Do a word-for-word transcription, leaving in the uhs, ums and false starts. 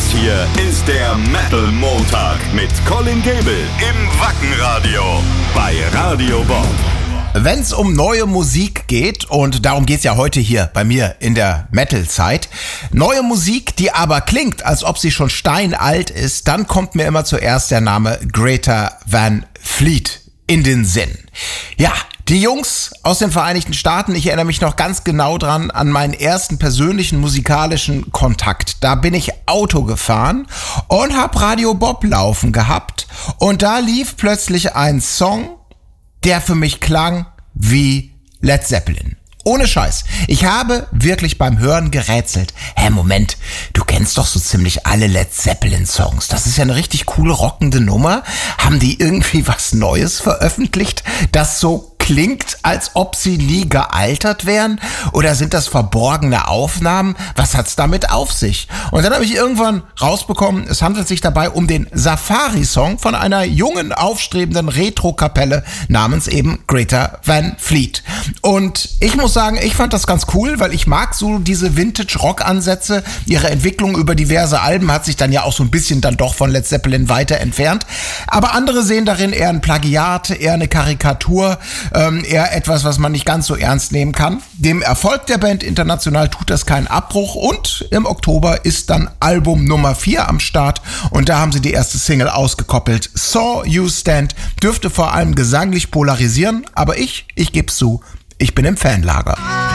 Das hier ist der Metal Montag mit Colin Gable im Wackenradio bei Radio Bob. Wenn es um neue Musik geht, und darum geht's ja heute hier bei mir in der Metal-Zeit, neue Musik, die aber klingt, als ob sie schon steinalt ist, dann kommt mir immer zuerst der Name Greta Van Fleet in den Sinn. Ja, die Jungs aus den Vereinigten Staaten, ich erinnere mich noch ganz genau dran an meinen ersten persönlichen musikalischen Kontakt. Da bin ich Auto gefahren und hab Radio Bob laufen gehabt und da lief plötzlich ein Song, der für mich klang wie Led Zeppelin. Ohne Scheiß. Ich habe wirklich beim Hören gerätselt. Hä, Moment, du kennst doch so ziemlich alle Led Zeppelin-Songs. Das ist ja eine richtig coole, rockende Nummer. Haben die irgendwie was Neues veröffentlicht, das so klingt, als ob sie nie gealtert wären? Oder sind das verborgene Aufnahmen? Was hat's damit auf sich? Und dann habe ich irgendwann rausbekommen, es handelt sich dabei um den Safari-Song von einer jungen, aufstrebenden Retro-Kapelle namens eben Greta Van Fleet. Und ich muss sagen, ich fand das ganz cool, weil ich mag so diese Vintage-Rock-Ansätze. Ihre Entwicklung über diverse Alben hat sich dann ja auch so ein bisschen dann doch von Led Zeppelin weiter entfernt. Aber andere sehen darin eher ein Plagiat, eher eine Karikatur, Ähm, eher etwas, was man nicht ganz so ernst nehmen kann. Dem Erfolg der Band international tut das keinen Abbruch und im Oktober ist dann Album Nummer vier am Start und da haben sie die erste Single ausgekoppelt. Saw You Stand dürfte vor allem gesanglich polarisieren, aber ich, ich geb's zu, ich bin im Fanlager.